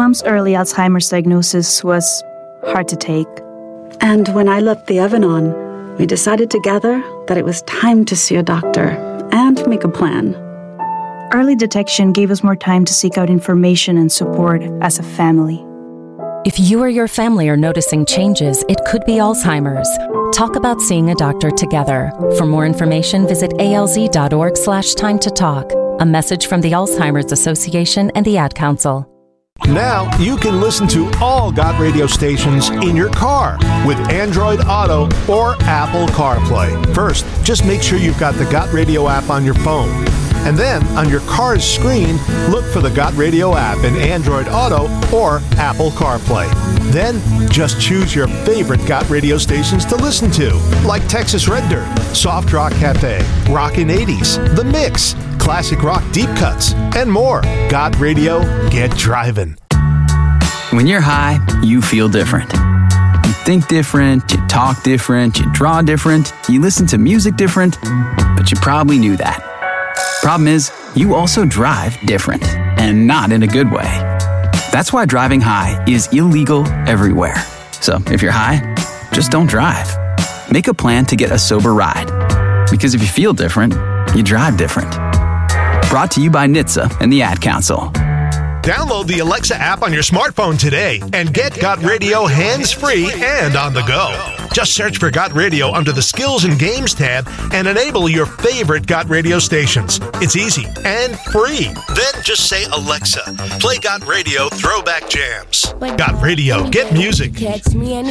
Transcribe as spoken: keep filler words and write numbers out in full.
Mom's early Alzheimer's diagnosis was hard to take. And when I left the Evan-On, we decided together that it was time to see a doctor and make a plan. Early detection gave us more time to seek out information and support as a family. If you or your family are noticing changes, it could be Alzheimer's. Talk about seeing a doctor together. For more information, visit alz.org slash time to talk. A message from the Alzheimer's Association and the Ad Council. Now you can listen to all Got Radio stations in your car with Android Auto or Apple CarPlay. First, just make sure you've got the Got Radio app on your phone. And then, on your car's screen, look for the Got Radio app in Android Auto or Apple CarPlay. Then, just choose your favorite Got Radio stations to listen to, like Texas Red Dirt, Soft Rock Cafe, Rockin' eighties, The Mix, Classic Rock Deep Cuts, and more. Got Radio, get driving. When you're high, you feel different. You think different, you talk different, you draw different, you listen to music different, but you probably knew that. Problem is, you also drive different, and not in a good way. That's why driving high is illegal everywhere. So if you're high, just don't drive. Make a plan to get a sober ride. Because if you feel different, you drive different. Brought to you by N H T S A and the Ad Council. Download the Alexa app on your smartphone today and get Got Radio hands-free and on the go. Just search for Got Radio under the Skills and Games tab and enable your favorite Got Radio stations. It's easy and free. Then just say, Alexa, play Got Radio Throwback Jams. Got Radio, get music. Catch me